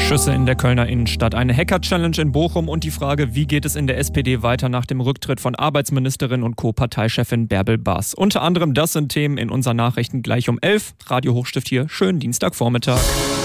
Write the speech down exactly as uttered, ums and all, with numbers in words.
Schüsse in der Kölner Innenstadt, eine Hacker-Challenge in Bochum und die Frage, wie geht es in der S P D weiter nach dem Rücktritt von Arbeitsministerin und Co-Parteichefin Bärbel Baas. Unter anderem das sind Themen in unseren Nachrichten gleich um elf. Radio Hochstift hier, schönen Dienstagvormittag.